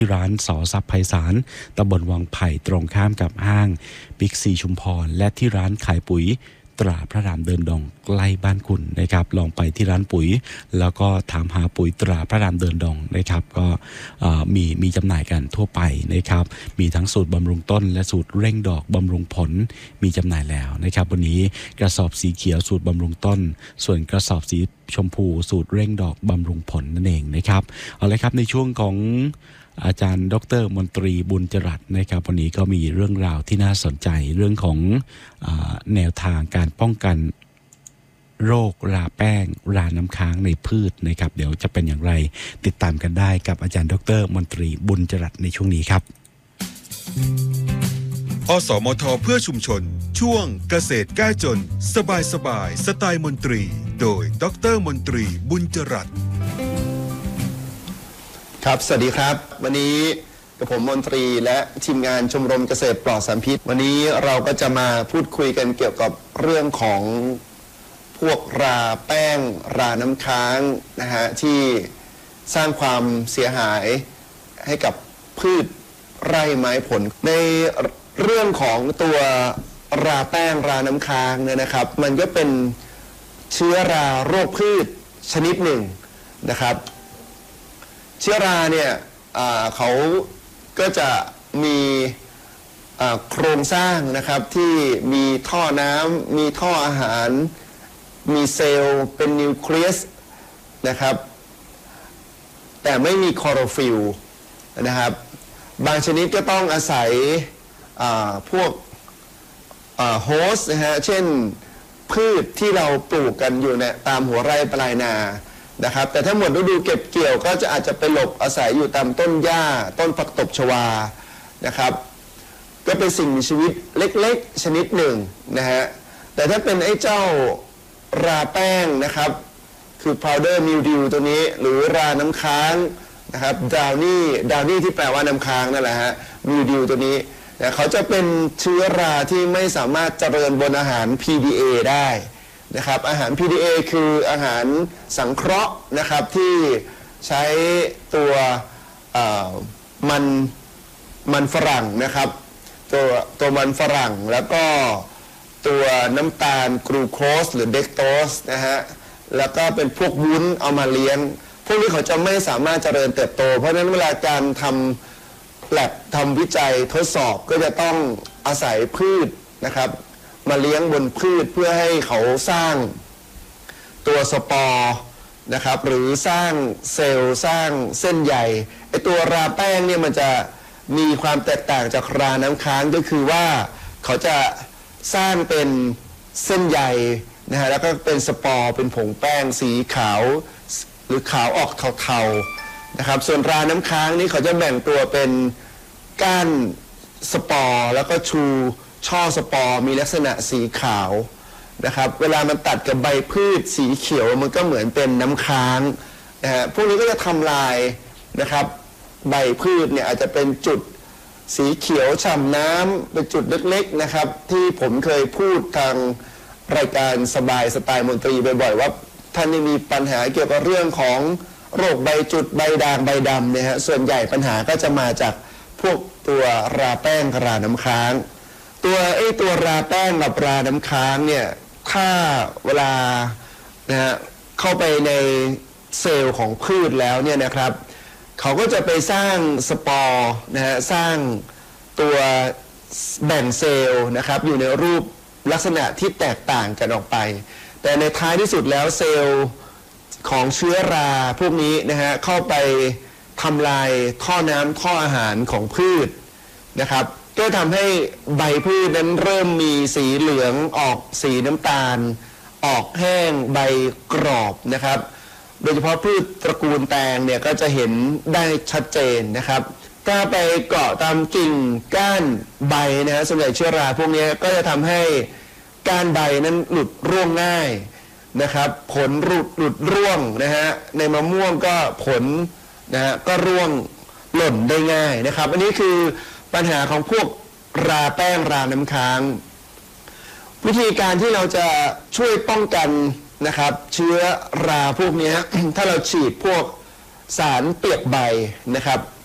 ที่ร้านสอทรัพย์ไพศาลตำบลวังไผ่ตรงข้ามกับห้างบิ๊กซีชุมพรและที่ร้านขายปุ๋ยตราพระรามเดินดงใกล้บ้านคุณนะครับลองไปที่ร้านปุ๋ยแล้วก็ถามหาปุ๋ยตราพระรามเดินดงนะครับก็มีจำหน่ายกันทั่วไปนะครับมีทั้งสูตรบำรุงต้นและสูตรเร่งดอกบำรุงผลมีจำหน่ายแล้วนะครับวันนี้กระสอบสีเขียวสูตรบำรุงต้นส่วนกระสอบสีชมพูสูตรเร่งดอกบำรุงผลนั่นเองนะครับเอาเลยครับในช่วงของอาจารย์ดร.มนตรีบุญจรัสนะครับวันนี้ก็มีเรื่องราวที่น่าสนใจเรื่องของแนวทางการป้องกันโรคราแป้งราน้ำค้างในพืชนะครับเดี๋ยวจะเป็นอย่างไรติดตามกันได้กับอาจารย์ดร.มนตรีบุญจรัสในช่วงนี้ครับอสมทเพื่อชุมชนช่วงเกษตรแก้จนสบายสไตล์มนตรีโดยดร.มนตรีบุญจรัสครับสวัสดีครับวันนี้กับผมมนตรีและทีมงานชมรมเกษตรปลอดสารพิษวันนี้เราก็จะมาพูดคุยกันเกี่ยวกับเรื่องของพวกราแป้งราน้ำค้างนะฮะที่สร้างความเสียหายให้กับพืชไร่ไม้ผลในเรื่องของตัวราแป้งราน้ำค้างเนี่ยนะครับมันก็เป็นเชื้อราโรคพืชชนิดหนึ่งนะครับเชื้อราเนี่ยเขาก็จะมีโครงสร้างนะครับที่มีท่อน้ำมีท่ออาหารมีเซลล์เป็นนิวเคลียสนะครับแต่ไม่มีคลอโรฟิลล์นะครับบางชนิดก็ต้องอาศัยพวกโฮสต์นะฮะเช่นพืชที่เราปลูกกันอยู่เนี่ยตามหัวไร่ปลายนานะครับแต่ถ้าหมดฤดูเก็บเกี่ยวก็จะอาจจะไปหลบอาศัยอยู่ตามต้นหญ้าต้นผักตบชวานะครับก็เป็นสิ่งมีชีวิตเล็กๆชนิดหนึ่งนะฮะแต่ถ้าเป็นไอ้เจ้าราแป้งนะครับคือ powder mildew ตัวนี้หรือราน้ำค้างนะครับดาวนี่ที่แปลว่าน้ำค้างนั่นแหละฮะ mildew ตัวนี้เขาจะเป็นเชื้อราที่ไม่สามารถเจริญบนอาหาร PDA ได้นะครับอาหาร PDA คืออาหารสังเคราะห์นะครับที่ใช้ตัวมันฝรั่งนะครับตัวมันฝรั่งแล้วก็ตัวน้ำตาลกรูโคสหรือเดกโตสนะฮะแล้วก็เป็นพวกวุ้นเอามาเลี้ยงพวกนี้เขาจะไม่สามารถเจริญเติบโตเพราะฉะนั้นเวลาการทำแลบทำวิจัยทดสอบก็จะต้องอาศัยพืชนะครับมาเลี้ยงบนพืชเพื่อให้เขาสร้างตัวสปอร์นะครับหรือสร้างเซลล์สร้างเส้นใยไอตัวราแป้งเนี่ยมันจะมีความแตกต่างจากราน้ำค้างก็คือว่าเขาจะสร้างเป็นเส้นใยนะฮะแล้วก็เป็นสปอร์เป็นผงแป้งสีขาวหรือขาวออกเทาๆนะครับส่วนราน้ำค้างนี่เขาจะแบ่งตัวเป็นก้านสปอร์แล้วก็ชูช่อสปอร์มีลักษณะสีขาวนะครับเวลามันตัดกับใบพืชสีเขียวมันก็เหมือนเป็นน้ำค้างนะฮะพวกนี้ก็จะทำลายนะครับใบพืชเนี่ยอาจจะเป็นจุดสีเขียวฉ่ำน้ำเป็นจุดเล็กๆนะครับที่ผมเคยพูดทางรายการสบายสไตล์มนตรีบ่อยๆว่าท่านมีปัญหาเกี่ยวกับเรื่องของโรคใบจุดใบด่างใบดำเนี่ยฮะส่วนใหญ่ปัญหาก็จะมาจากพวกตัวราแป้งราน้ำค้างตัวราแป้งกับราน้ำค้างเนี่ยถ้าเวลานะฮะเข้าไปในเซลล์ของพืชแล้วเนี่ยนะครับเขาก็จะไปสร้างสปอร์นะฮะสร้างตัวแบ่งเซลล์นะครับอยู่ในรูปลักษณะที่แตกต่างกันออกไปแต่ในท้ายที่สุดแล้วเซลล์ของเชื้อราพวกนี้นะฮะเข้าไปทำลายท่อน้ำท่ออาหารของพืชนะครับก็ทำให้ใบพืชนั้นเริ่มมีสีเหลืองออกสีน้ำตาลออกแห้งใบกรอบนะครับโดยเฉพาะพืชตระกูลแตงเนี่ยก็จะเห็นได้ชัดเจนนะครับถ้าไปเกาะตามกิ่งก้านใบนะฮะส่วนใหญ่เชื้อราพวกนี้ก็จะทำให้ก้านใบนั้นหลุดร่วงง่ายนะครับผลหลุดร่วงนะฮะในมะม่วงก็ผลนะฮะก็ร่วงหล่นได้ง่ายนะครับอันนี้คือปัญหาของพวกราแป้งราน้ำค้างวิธีการที่เราจะช่วยป้องกันนะครับเชื้อราพวกนี้ถ้าเราฉีดพวกสารเปียกใบนะครับ